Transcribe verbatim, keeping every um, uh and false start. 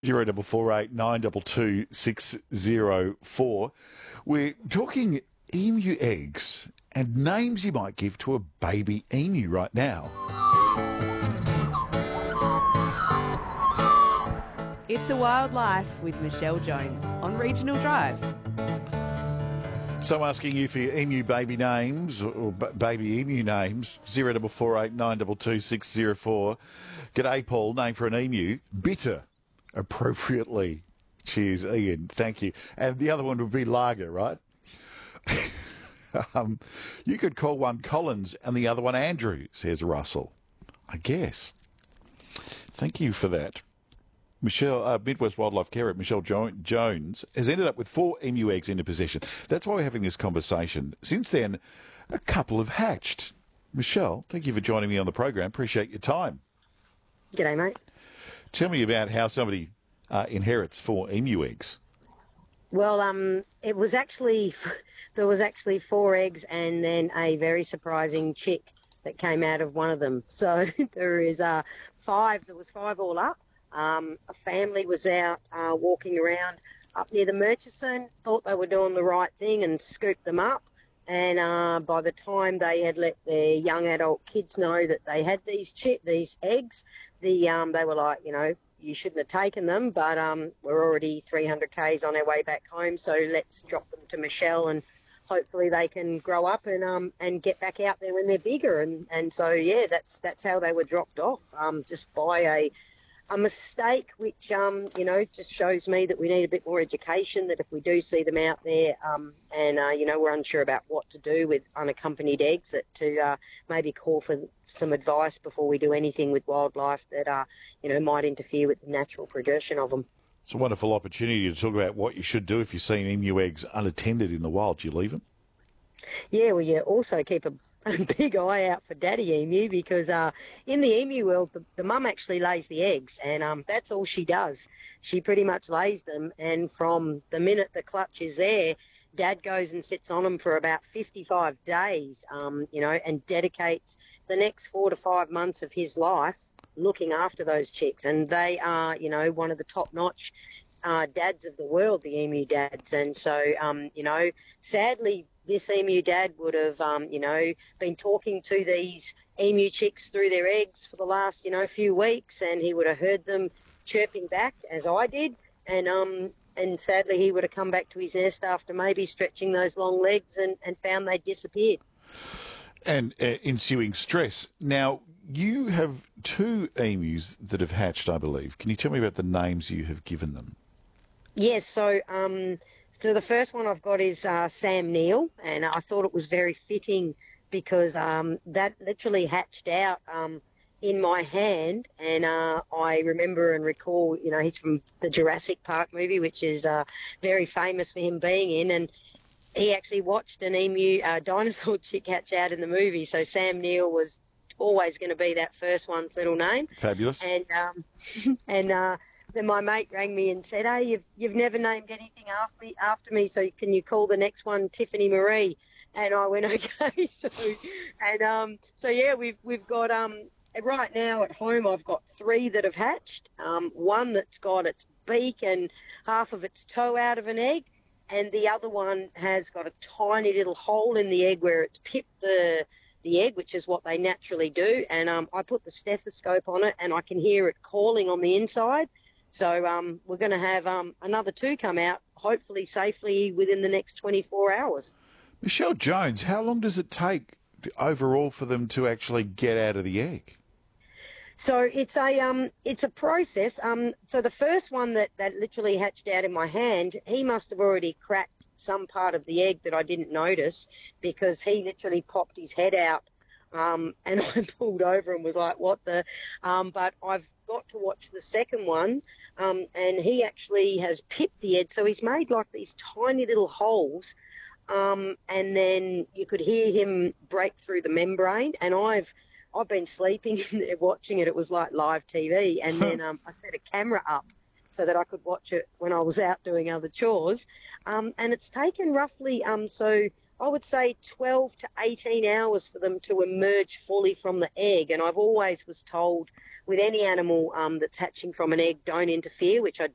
Zero double four eight nine double two six zero four. We're talking emu eggs and names you might give to a baby emu right now. It's a Wild Life with Michelle Jones on Regional Drive. So asking you for your emu baby names or b- baby emu names. Zero double four eight nine double two six zero four. G'day, Paul. Name for an emu. Bitter. Appropriately. Cheers, Ian. Thank you. And the other one would be lager, right? um, you could call one Collins and the other one Andrew, says Russell. I guess. Thank you for that. Michelle, uh, Midwest Wildlife Carer, Michelle jo- Jones, has ended up with four emu eggs into possession. That's why we're having this conversation. Since then, a couple have hatched. Michelle, thank you for joining me on the program. Appreciate your time. G'day, mate. Tell me about how somebody uh, inherits four emu eggs. Well, um, it was actually, there was actually four eggs and then a very surprising chick that came out of one of them. So there is uh, five, there was five all up. Um, a family was out uh, walking around up near the Murchison, thought they were doing the right thing and scooped them up. And uh, by the time they had let their young adult kids know that they had these chi- these eggs, the um, they were like, you know, you shouldn't have taken them, but um, we're already three hundred kays on our way back home, so let's drop them to Michelle and hopefully they can grow up and um and get back out there when they're bigger. And, and so, yeah, that's that's how they were dropped off, um, just by a... a mistake, which, um, you know, just shows me that we need a bit more education, that if we do see them out there um, and, uh, you know, we're unsure about what to do with unaccompanied eggs, that to uh, maybe call for some advice before we do anything with wildlife that, uh, you know, might interfere with the natural progression of them. It's a wonderful opportunity to talk about what you should do if you see emu eggs unattended in the wild. Do you leave them? Yeah, well, you also keep a a big eye out for daddy emu, because uh, in the emu world, the, the mum actually lays the eggs, and um, that's all she does. She pretty much lays them, and from the minute the clutch is there, dad goes and sits on them for about fifty-five days, um, you know, and dedicates the next four to five months of his life looking after those chicks. And they are, you know, one of the top-notch uh, dads of the world, the emu dads. And so, um, you know, sadly, this emu dad would have, um, you know, been talking to these emu chicks through their eggs for the last, you know, few weeks, and he would have heard them chirping back, as I did, and um, and sadly he would have come back to his nest after maybe stretching those long legs and, and found they'd disappeared. And uh, ensuing stress. Now, you have two emus that have hatched, I believe. Can you tell me about the names you have given them? Yes, so... Um, So the first one I've got is uh, Sam Neill, and I thought it was very fitting because um, that literally hatched out um, in my hand, and uh, I remember and recall, you know, he's from the Jurassic Park movie, which is uh, very famous for him being in, and he actually watched an emu uh, dinosaur chick hatch out in the movie, so Sam Neill was always going to be that first one's little name. Fabulous. And, um, and, uh, then my mate rang me and said, "Hey, you've you've never named anything after me, after me, so can you call the next one Tiffany Marie?" And I went, "Okay." So, and um, so yeah, we've we've got um right now at home I've got three that have hatched. Um, one that's got its beak and half of its toe out of an egg, and the other one has got a tiny little hole in the egg where it's pipped the the egg, which is what they naturally do. And um, I put the stethoscope on it, and I can hear it calling on the inside. So um, we're going to have um, another two come out, hopefully safely within the next twenty-four hours. Michelle Jones, how long does it take overall for them to actually get out of the egg? So it's a um, it's a process. Um, so the first one that, that literally hatched out in my hand, he must have already cracked some part of the egg that I didn't notice, because he literally popped his head out, um, and I pulled over and was like, "What the?" Um, but I've got to watch the second one, um, and he actually has pipped the egg, so he's made like these tiny little holes, um, and then you could hear him break through the membrane, and I've I've been sleeping in there watching it. It was like live T V, and then um, I set a camera up so that I could watch it when I was out doing other chores, um, and it's taken roughly um, so I would say twelve to eighteen hours for them to emerge fully from the egg. And I've always was told with any animal um, that's hatching from an egg, don't interfere, which I